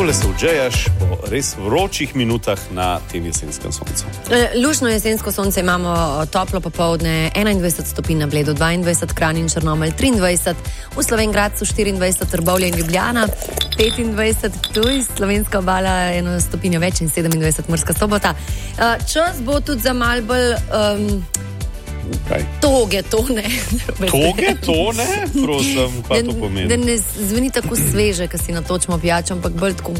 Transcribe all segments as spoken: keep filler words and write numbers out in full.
takole se odžejaš po res vročih minutah na tem jesenskem soncu. Lušno jesensko sonce imamo, toplo popoldne, enaindvajset stopinj na Bledu, dvaindvajset Kranj in Črnomelj, triindvajset v Slovenj Gradcu, štiriindvajset Trbovlje in Ljubljana, petindvajset Ptuj, Slovenska obala eno stopinjo več in sedemindvajset Murska Sobota. Čas bo tudi za malo bolj um, Kaj? toge tone. Toge tone? Prosim, kaj to pomeni? Da ne zveni tako sveže, ko si natočimo pijačo, ampak bolj tako...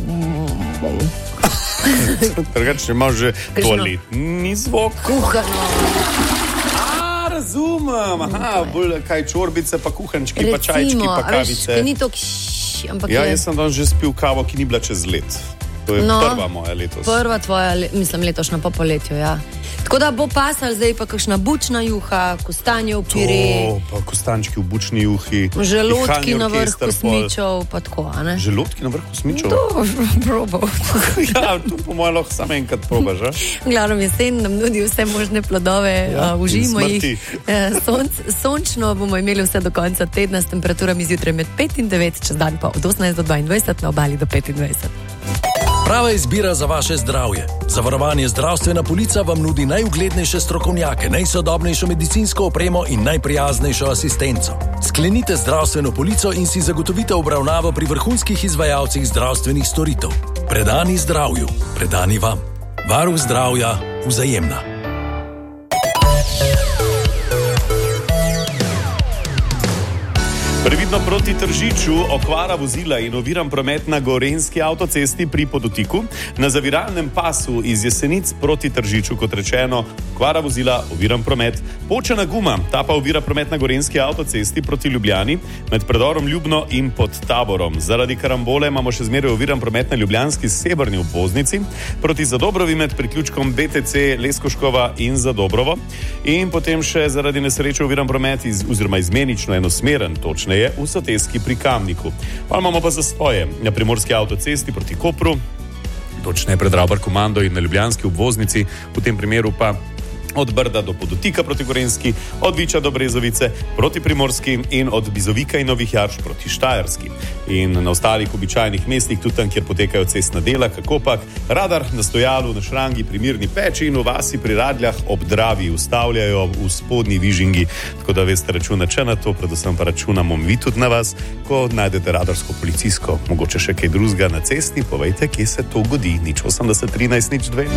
Drugače imaš že toaletni zvok. Kuhano. A, razumem. Aha, bolj kaj čorbice, pa kuhančki, pa čajčki, pa kavice. Recimo, ni to kš, ampak ja, je... jaz sem danes že spil kavo, ki ni bila čez let. To je no, prva moja letos. Prva tvoja, mislim, letošnja po poletju, ja. Tako da bo pasal zdaj pa kakšna bučna juha, kostanjev pire. To, pa kostančki v bučni juhi. Želodki na vrh kosmičev, pa tako, a ne? Želodki na vrh kosmičev? To, probal. Ja, to po mojem lahko samo enkrat probaš, a? Glavno jesen nam nudi vse možne plodove, ja, uh, užimo jih. Sonc, sončno bomo imeli vse do konca tedna s temperaturami zjutraj med pet in devet, čez dan pa od osemnajst do dvaindvajset, na obali do petindvajset. Prava izbira za vaše zdravje. Zavarovanje Zdravstvena polica vam nudi najuglednejše strokovnjake, najsodobnejšo medicinsko opremo in najprijaznejšo asistenco. Sklenite zdravstveno polico in si zagotovite obravnavo pri vrhunskih izvajalcih zdravstvenih storitev. Predani zdravju, predani vam. Varuh zdravja, Vzajemna. Previdno proti Tržiču, okvara vozila in oviran promet na Gorenjski avtocesti pri Podotiku. Na zaviralnem pasu iz Jesenic proti Tržiču, kot rečeno, okvara vozila, oviran promet. Počena guma, ta pa ovira promet na Gorenjski avtocesti proti Ljubljani, med predorom Ljubno in pod Taborom. Zaradi karambole imamo še zmeraj oviran promet na ljubljanski severni obvoznici, proti Zadobrovi med priključkom B T C Leskoškova in Zadobrovo. In potem še zaradi nesreče oviran promet iz, oziroma izmenično enosmeren, točne je v Soteski pri Kamniku. Pa imamo pa zastoje na primorski avtocesti proti Kopru, točneje pred Ravbar komando in na ljubljanski obvoznici, v tem primeru pa od Brda do Podotika proti Gorenjski, od Viča do Brezovice proti Primorski in od Bizovika in Novih Jarš proti Štajerski. In na ostalih običajnih mestih, tudi tam, kjer potekajo cestna dela, kakopak, radar na Stojalu, na Šrangi, pri Mirni Peči in v vasi pri Radljah ob Dravi ustavljajo v spodnji Vižingi, tako da veste računati na to, predvsem pa računamo mi tudi na vas, ko najdete radarsko policijsko, mogoče še kaj drugega na cesti, povejte, kje se to godi. nič osemdeset trinajst nič dve.